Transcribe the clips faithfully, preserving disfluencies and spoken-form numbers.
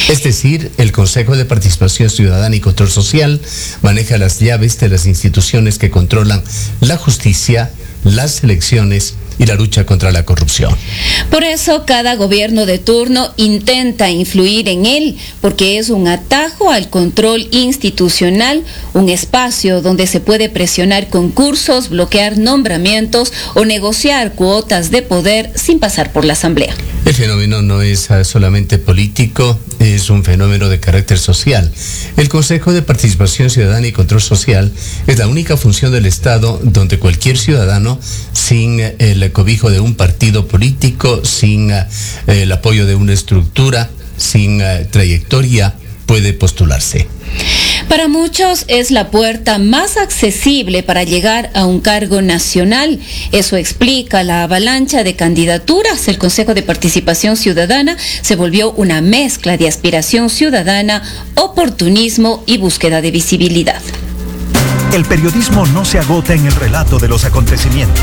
Es decir, el Consejo de Participación Ciudadana y Control Social maneja las llaves de las instituciones que controlan la justicia, las elecciones y la lucha contra la corrupción. Por eso cada gobierno de turno intenta influir en él, porque es un atajo al control institucional, un espacio donde se puede presionar concursos, bloquear nombramientos o negociar cuotas de poder sin pasar por la Asamblea. El fenómeno no es solamente político, es un fenómeno de carácter social. El Consejo de Participación Ciudadana y Control Social es la única función del Estado donde cualquier ciudadano, sin el cobijo de un partido político, sin uh, el apoyo de una estructura, sin uh, trayectoria, puede postularse. Para muchos es la puerta más accesible para llegar a un cargo nacional. Eso explica la avalancha de candidaturas. El Consejo de Participación Ciudadana se volvió una mezcla de aspiración ciudadana, oportunismo y búsqueda de visibilidad. El periodismo no se agota en el relato de los acontecimientos.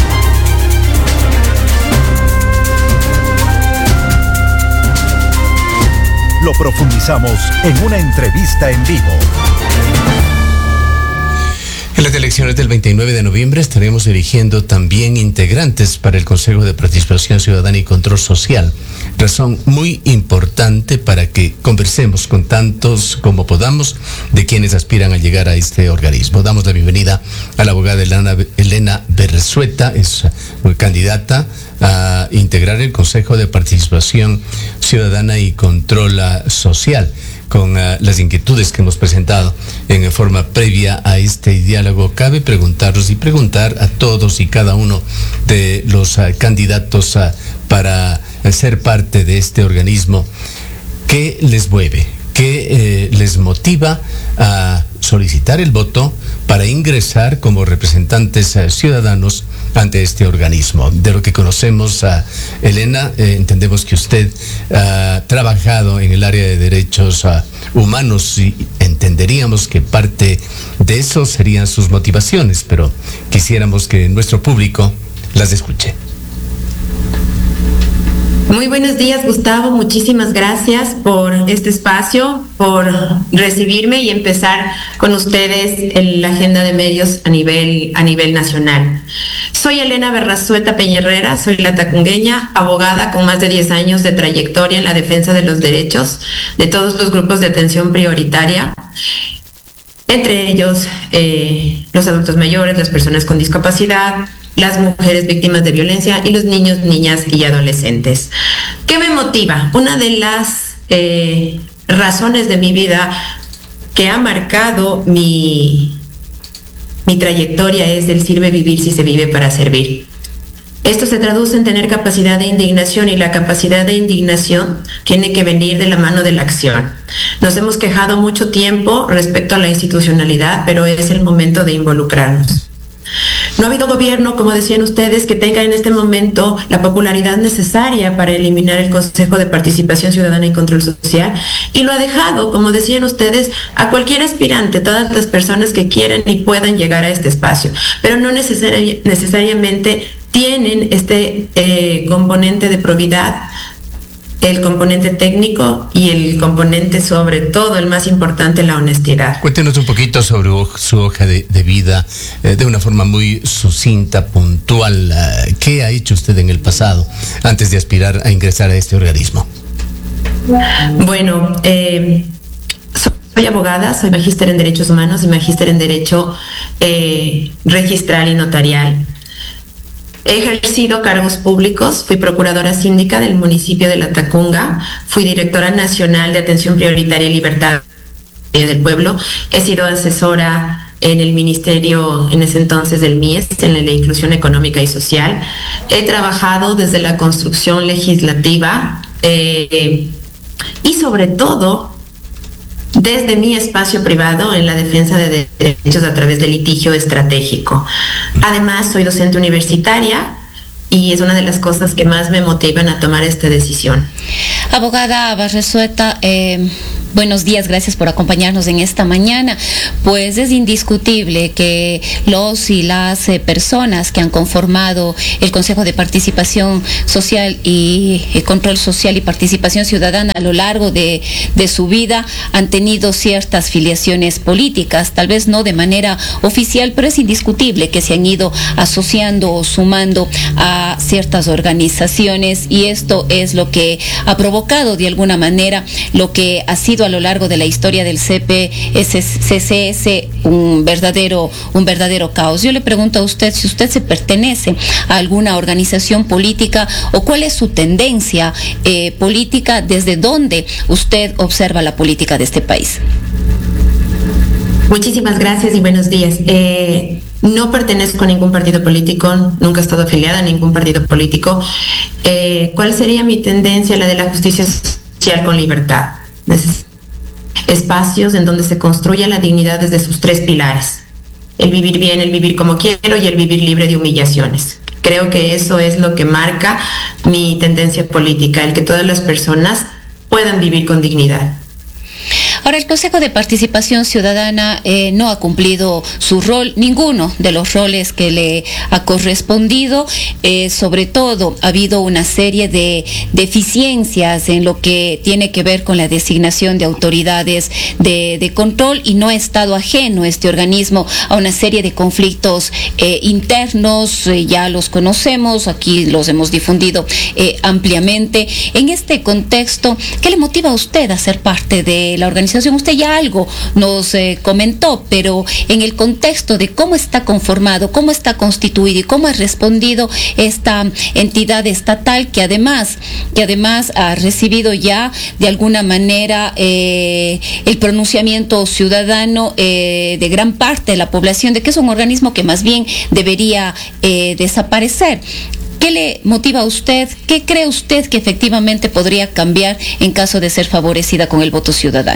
Lo profundizamos en una entrevista en vivo. En las elecciones del veintinueve de noviembre estaremos eligiendo también integrantes para el Consejo de Participación Ciudadana y Control Social. Razón muy importante para que conversemos con tantos como podamos de quienes aspiran a llegar a este organismo. Damos la bienvenida a la abogada Elena, Elena Berresueta, es candidata a integrar el Consejo de Participación Ciudadana y Control Social. Con uh, las inquietudes que hemos presentado en forma previa a este diálogo, cabe preguntarnos y preguntar a todos y cada uno de los uh, candidatos uh, para uh, ser parte de este organismo, ¿qué les mueve? ¿Qué eh, les motiva a solicitar el voto para ingresar como representantes uh, ciudadanos ante este organismo? De lo que conocemos a uh, Elena, eh, entendemos que usted ha uh, trabajado en el área de derechos uh, humanos y entenderíamos que parte de eso serían sus motivaciones, pero quisiéramos que nuestro público las escuche. Muy buenos días, Gustavo. Muchísimas gracias por este espacio, por recibirme y empezar con ustedes en la agenda de medios a nivel, a nivel nacional. Soy Elena Berresueta Peñerrera, soy la tacungueña, abogada con más de diez años de trayectoria en la defensa de los derechos de todos los grupos de atención prioritaria, entre ellos eh, los adultos mayores, las personas con discapacidad, las mujeres víctimas de violencia y los niños, niñas y adolescentes. ¿Qué me motiva? Una de las eh, razones de mi vida que ha marcado mi, mi trayectoria es el sirve vivir si se vive para servir. Esto se traduce en tener capacidad de indignación y la capacidad de indignación tiene que venir de la mano de la acción. Nos hemos quejado mucho tiempo respecto a la institucionalidad, pero es el momento de involucrarnos. No ha habido gobierno, como decían ustedes, que tenga en este momento la popularidad necesaria para eliminar el Consejo de Participación Ciudadana y Control Social, y lo ha dejado, como decían ustedes, a cualquier aspirante, todas las personas que quieran y puedan llegar a este espacio, pero no necesari- necesariamente tienen este eh, componente de probidad, el componente técnico y el componente, sobre todo, el más importante, la honestidad. Cuéntenos un poquito sobre su hoja de, de vida, eh, de una forma muy sucinta, puntual. Uh, ¿Qué ha hecho usted en el pasado antes de aspirar a ingresar a este organismo? Bueno, eh, soy abogada, soy magíster en Derechos Humanos y magíster en Derecho eh, Registral y Notarial. He ejercido cargos públicos, fui procuradora síndica del municipio de La Tacunga, fui directora nacional de Atención Prioritaria y Libertad del Pueblo, he sido asesora en el ministerio en ese entonces del M I E S, en la Inclusión Económica y Social. He trabajado desde la construcción legislativa eh, y sobre todo desde mi espacio privado en la defensa de derechos a través del litigio estratégico. Además, soy docente universitaria y es una de las cosas que más me motivan a tomar esta decisión. Abogada Berresueta, eh, Buenos días, gracias por acompañarnos en esta mañana. Pues es indiscutible que los y las eh, personas que han conformado el Consejo de Participación Social y eh, Control Social y Participación Ciudadana a lo largo de, de su vida han tenido ciertas filiaciones políticas, tal vez no de manera oficial, pero es indiscutible que se han ido asociando o sumando a ciertas organizaciones, y esto es lo que ha provocado de alguna manera lo que ha sido a lo largo de la historia del C P C C S un verdadero, un verdadero caos. Yo le pregunto a usted si usted se pertenece a alguna organización política o cuál es su tendencia eh, política, desde dónde usted observa la política de este país. Muchísimas gracias y buenos días. Eh, no pertenezco a ningún partido político, nunca he estado afiliada a ningún partido político. Eh, ¿Cuál sería mi tendencia? La de la justicia social con libertad. Neces- espacios en donde se construya la dignidad desde sus tres pilares: el vivir bien, el vivir como quiero y el vivir libre de humillaciones. Creo que eso es lo que marca mi tendencia política, el que todas las personas puedan vivir con dignidad. Ahora, el Consejo de Participación Ciudadana eh, no ha cumplido su rol, ninguno de los roles que le ha correspondido. Eh, sobre todo, ha habido una serie de deficiencias en lo que tiene que ver con la designación de autoridades de, de control, y no ha estado ajeno este organismo a una serie de conflictos eh, internos. Eh, ya los conocemos, aquí los hemos difundido eh, ampliamente. En este contexto, ¿qué le motiva a usted a ser parte de la organización? Usted ya algo nos eh, comentó, pero en el contexto de cómo está conformado, cómo está constituido y cómo ha respondido esta entidad estatal, que además, que además ha recibido ya de alguna manera eh, el pronunciamiento ciudadano eh, de gran parte de la población de que es un organismo que más bien debería eh, desaparecer. ¿Qué le motiva a usted? ¿Qué cree usted que efectivamente podría cambiar en caso de ser favorecida con el voto ciudadano?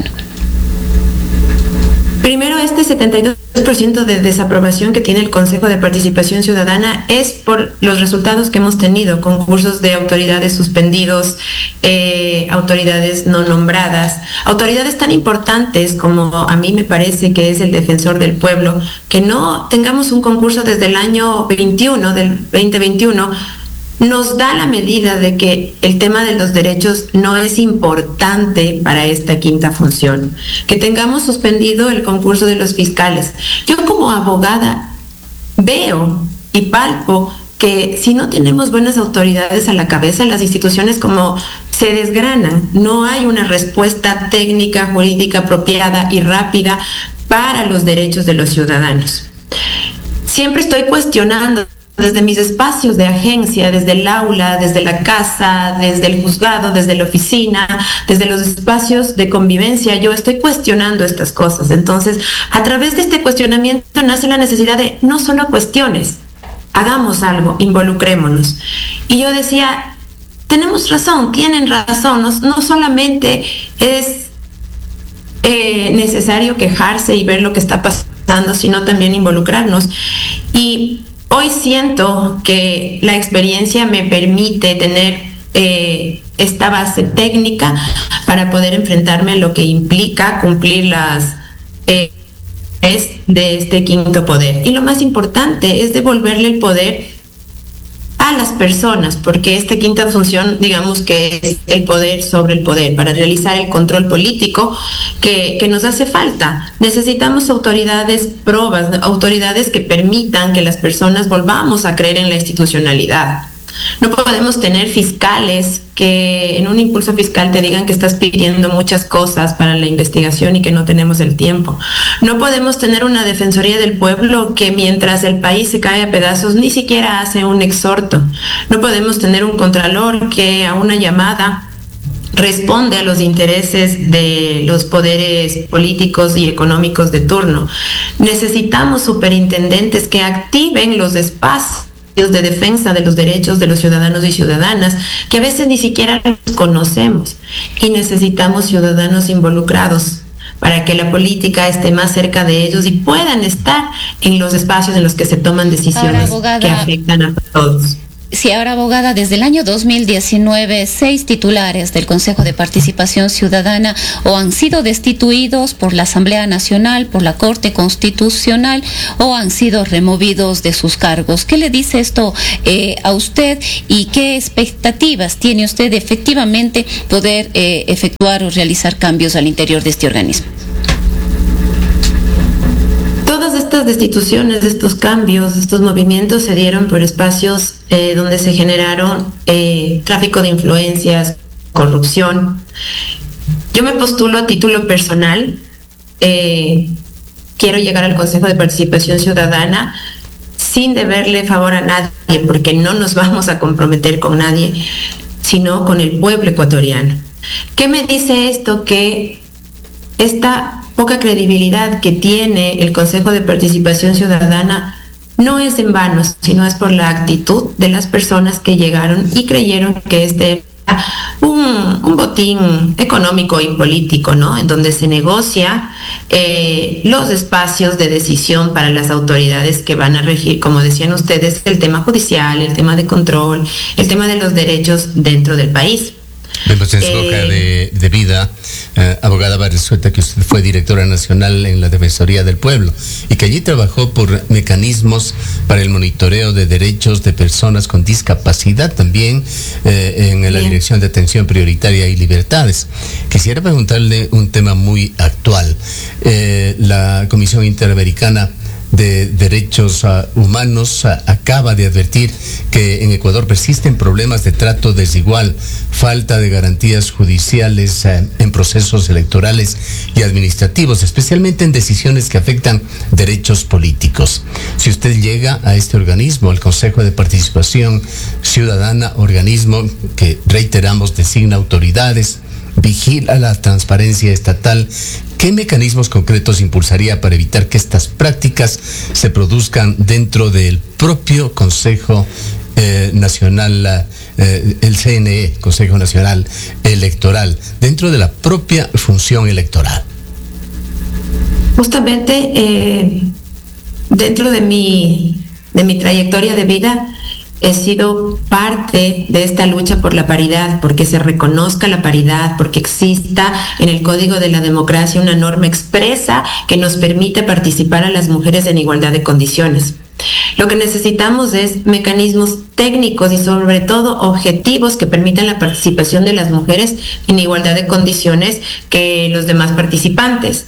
Primero, este setenta y dos por ciento de desaprobación que tiene el Consejo de Participación Ciudadana es por los resultados que hemos tenido: concursos de autoridades suspendidos, eh, autoridades no nombradas, autoridades tan importantes como a mí me parece que es el Defensor del Pueblo. Que no tengamos un concurso desde el año veintiuno, del veinte veintiuno, nos da la medida de que el tema de los derechos no es importante para esta quinta función. Que tengamos suspendido el concurso de los fiscales. Yo, como abogada, veo y palpo que si no tenemos buenas autoridades a la cabeza, las instituciones como se desgranan. No hay una respuesta técnica, jurídica apropiada y rápida para los derechos de los ciudadanos. Siempre estoy cuestionando desde mis espacios de agencia, desde el aula, desde la casa, desde el juzgado, desde la oficina, desde los espacios de convivencia. Yo estoy cuestionando estas cosas. Entonces, a través de este cuestionamiento nace la necesidad de no solo cuestiones, hagamos algo, involucrémonos. Y yo decía, tenemos razón, tienen razón, no, no solamente es eh, necesario quejarse y ver lo que está pasando, sino también involucrarnos. Y hoy siento que la experiencia me permite tener eh, esta base técnica para poder enfrentarme a lo que implica cumplir las eh, es de este quinto poder. Y lo más importante es devolverle el poder a las personas, porque esta quinta función, digamos que es el poder sobre el poder, para realizar el control político que, que nos hace falta. Necesitamos autoridades probas, autoridades que permitan que las personas volvamos a creer en la institucionalidad. No podemos tener fiscales que en un impulso fiscal te digan que estás pidiendo muchas cosas para la investigación y que no tenemos el tiempo. No podemos tener una Defensoría del Pueblo que, mientras el país se cae a pedazos, ni siquiera hace un exhorto. No podemos tener un Contralor que a una llamada responde a los intereses de los poderes políticos y económicos de turno. Necesitamos superintendentes que activen los espacios de defensa de los derechos de los ciudadanos y ciudadanas, que a veces ni siquiera los conocemos, y necesitamos ciudadanos involucrados para que la política esté más cerca de ellos y puedan estar en los espacios en los que se toman decisiones Ahora, abogada, que afectan a todos. Sí, ahora abogada, desde el año dos mil diecinueve, seis titulares del Consejo de Participación Ciudadana o han sido destituidos por la Asamblea Nacional, por la Corte Constitucional o han sido removidos de sus cargos. ¿Qué le dice esto eh, a usted y qué expectativas tiene usted de efectivamente poder eh, efectuar o realizar cambios al interior de este organismo? Todas estas destituciones, estos cambios, estos movimientos se dieron por espacios eh, donde se generaron eh, tráfico de influencias, corrupción. Yo me postulo a título personal, eh, quiero llegar al Consejo de Participación Ciudadana sin deberle favor a nadie, porque no nos vamos a comprometer con nadie, sino con el pueblo ecuatoriano. ¿Qué me dice esto? Que esta poca credibilidad que tiene el Consejo de Participación Ciudadana no es en vano, sino es por la actitud de las personas que llegaron y creyeron que este era un, un botín económico y político, ¿no? En donde se negocia eh, los espacios de decisión para las autoridades que van a regir, como decían ustedes, el tema judicial, el tema de control, el tema de los derechos dentro del país. Vemos en su eh, hoja de, de vida, eh, abogada Barrisueta, que usted fue directora nacional en la Defensoría del Pueblo y que allí trabajó por mecanismos para el monitoreo de derechos de personas con discapacidad, también eh, en la bien. Dirección de Atención Prioritaria y Libertades. Quisiera preguntarle un tema muy actual. Eh, la Comisión Interamericana de Derechos uh, Humanos uh, acaba de advertir que en Ecuador persisten problemas de trato desigual, falta de garantías judiciales uh, en procesos electorales y administrativos, especialmente en decisiones que afectan derechos políticos. Si usted llega a este organismo, al Consejo de Participación Ciudadana, organismo que, reiteramos, designa autoridades, vigila la transparencia estatal, ¿qué mecanismos concretos impulsaría para evitar que estas prácticas se produzcan dentro del propio Consejo eh, Nacional, eh, el C N E, Consejo Nacional Electoral, dentro de la propia función electoral? Justamente eh, dentro de mi, de mi trayectoria de vida, he sido parte de esta lucha por la paridad, porque se reconozca la paridad, porque exista en el Código de la Democracia una norma expresa que nos permite participar a las mujeres en igualdad de condiciones. Lo que necesitamos es mecanismos técnicos y sobre todo objetivos que permitan la participación de las mujeres en igualdad de condiciones que los demás participantes.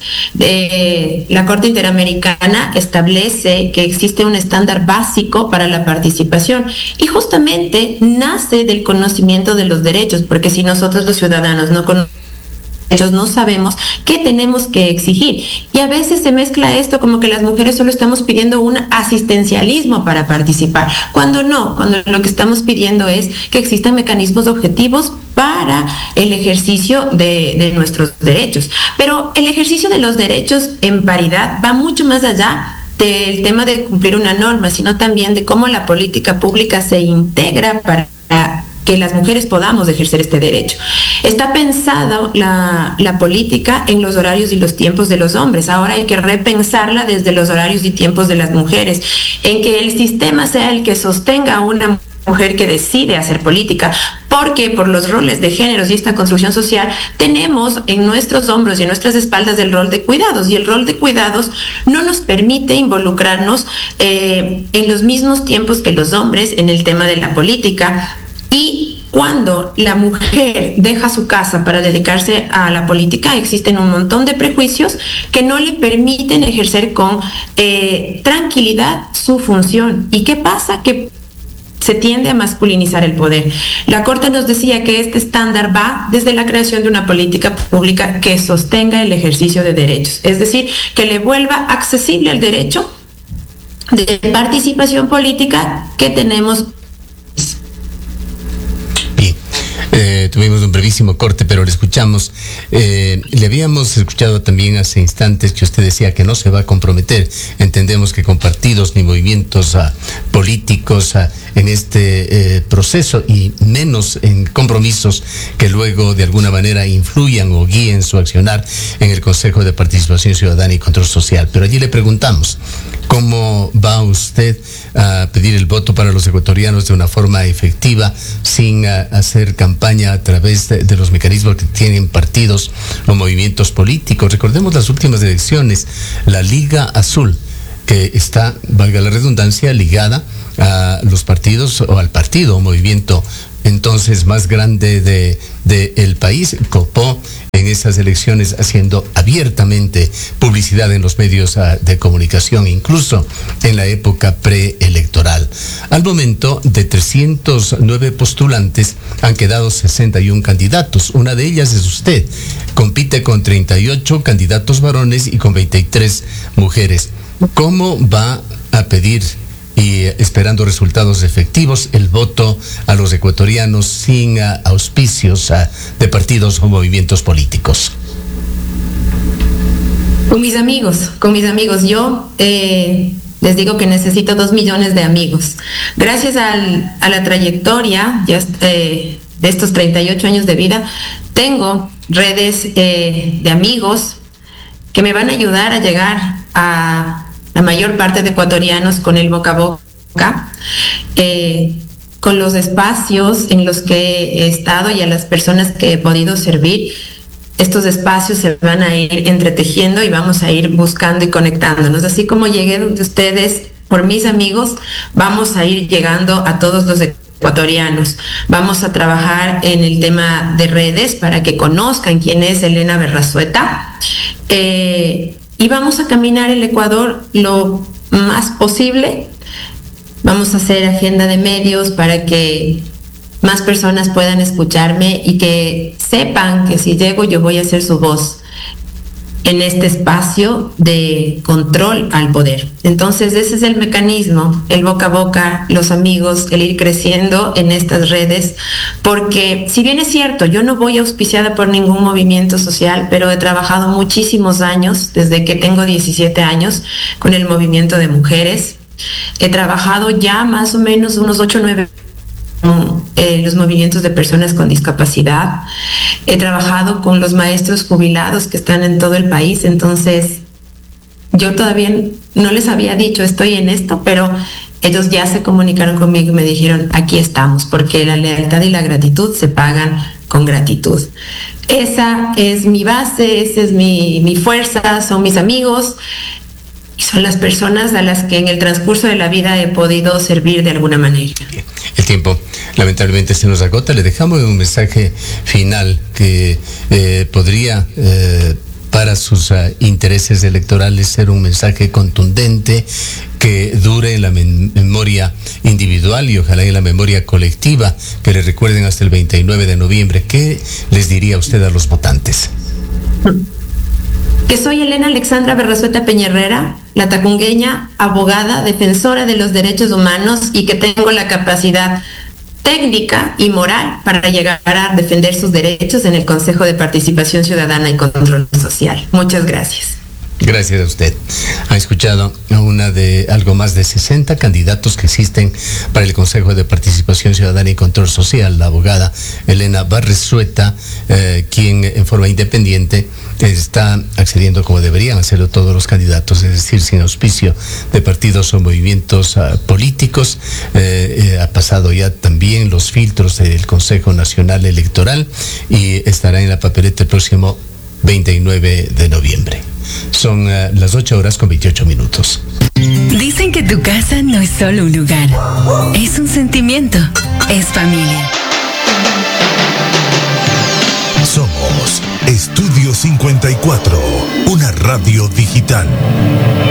De, la Corte Interamericana establece que existe un estándar básico para la participación y justamente nace del conocimiento de los derechos, porque si nosotros los ciudadanos no conocemos ellos no sabemos qué tenemos que exigir. Y a veces se mezcla esto como que las mujeres solo estamos pidiendo un asistencialismo para participar, cuando no, cuando lo que estamos pidiendo es que existan mecanismos objetivos para el ejercicio de, de nuestros derechos. Pero el ejercicio de los derechos en paridad va mucho más allá del tema de cumplir una norma, sino también de cómo la política pública se integra para que las mujeres podamos ejercer este derecho. Está pensada la, la política en los horarios y los tiempos de los hombres. Ahora hay que repensarla desde los horarios y tiempos de las mujeres, en que el sistema sea el que sostenga a una mujer que decide hacer política, porque por los roles de géneros y esta construcción social tenemos en nuestros hombros y en nuestras espaldas el rol de cuidados, y el rol de cuidados no nos permite involucrarnos eh, en los mismos tiempos que los hombres en el tema de la política. Y cuando la mujer deja su casa para dedicarse a la política, existen un montón de prejuicios que no le permiten ejercer con eh, tranquilidad su función. ¿Y qué pasa? Que se tiende a masculinizar el poder. La Corte nos decía que este estándar va desde la creación de una política pública que sostenga el ejercicio de derechos, es decir, que le vuelva accesible el derecho de participación política que tenemos. Eh, tuvimos un brevísimo corte, pero le escuchamos. Eh, le habíamos escuchado también hace instantes que usted decía que no se va a comprometer. Entendemos que con partidos ni movimientos uh, políticos uh, en este eh, proceso y menos en compromisos que luego de alguna manera influyan o guíen su accionar en el Consejo de Participación Ciudadana y Control Social. Pero allí le preguntamos, ¿cómo va usted a pedir el voto para los ecuatorianos de una forma efectiva, sin a, hacer campaña a través de, de los mecanismos que tienen partidos o movimientos políticos? Recordemos las últimas elecciones, la Liga Azul, que está, valga la redundancia, ligada a los partidos o al partido o movimiento entonces más grande de, de el país, copó en esas elecciones haciendo abiertamente publicidad en los medios uh, de comunicación, incluso en la época preelectoral. Al momento, de trescientos nueve postulantes han quedado sesenta y uno candidatos. Una de ellas es usted. Compite con treinta y ocho candidatos varones y con veintitrés mujeres. ¿Cómo va a pedir, y esperando resultados efectivos, el voto a los ecuatorianos sin uh, auspicios uh, de partidos o movimientos políticos? Con mis amigos, con mis amigos. Yo eh, les digo que necesito dos millones de amigos. Gracias al, a la trayectoria ya, eh, de estos treinta y ocho años de vida, tengo redes eh, de amigos que me van a ayudar a llegar a la mayor parte de ecuatorianos con el boca a boca, eh, con los espacios en los que he estado y a las personas que he podido servir. Estos espacios se van a ir entretejiendo y vamos a ir buscando y conectándonos. Así como llegué de ustedes por mis amigos, vamos a ir llegando a todos los ecuatorianos. Vamos a trabajar en el tema de redes para que conozcan quién es Elena Berrazueta. Eh, Y vamos a caminar el Ecuador lo más posible. Vamos a hacer agenda de medios para que más personas puedan escucharme y que sepan que si llego yo voy a ser su voz en este espacio de control al poder. Entonces ese es el mecanismo, el boca a boca, los amigos, el ir creciendo en estas redes, porque si bien es cierto, yo no voy auspiciada por ningún movimiento social, pero he trabajado muchísimos años, desde que tengo diecisiete años, con el movimiento de mujeres. He trabajado ya más o menos unos ocho o nueve Eh, los movimientos de personas con discapacidad. He trabajado con los maestros jubilados que están en todo el país. Entonces yo todavía no les había dicho estoy en esto, pero ellos ya se comunicaron conmigo y me dijeron aquí estamos, porque la lealtad y la gratitud se pagan con gratitud. Esa es mi base, esa es mi, mi fuerza, son mis amigos y son las personas a las que en el transcurso de la vida he podido servir de alguna manera. El tiempo lamentablemente se nos agota. Le dejamos un mensaje final que eh, podría eh, para sus uh, intereses electorales ser un mensaje contundente que dure en la mem- memoria individual y ojalá en la memoria colectiva, que le recuerden hasta el veintinueve de noviembre. ¿Qué les diría usted a los votantes? Que soy Elena Alexandra Berrazueta Peña-Herrera, la tacungueña, abogada, defensora de los derechos humanos y que tengo la capacidad técnica y moral para llegar a defender sus derechos en el Consejo de Participación Ciudadana y Control Social. Muchas gracias. Gracias a usted. Ha escuchado a una de algo más de sesenta candidatos que existen para el Consejo de Participación Ciudadana y Control Social, la abogada Elena Berrazueta, eh, quien en forma independiente está accediendo como deberían hacerlo todos los candidatos, es decir, sin auspicio de partidos o movimientos uh, políticos. Eh, eh, ha pasado ya también los filtros del Consejo Nacional Electoral y estará en la papeleta el próximo veintinueve de noviembre. Son uh, las ocho horas con veintiocho minutos. Dicen que tu casa no es solo un lugar, es un sentimiento, es familia. Somos Estudio cincuenta y cuatro, una radio digital.